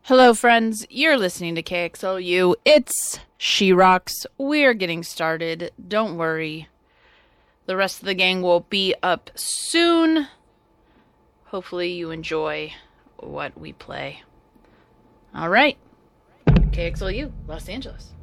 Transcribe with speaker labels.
Speaker 1: Hello, friends. You're listening to KXLU. It's She Rocks. We're getting started. Don't worry. The rest of the gang will be up soon. Hopefully you enjoy what we play. All right. KXLU, Los Angeles.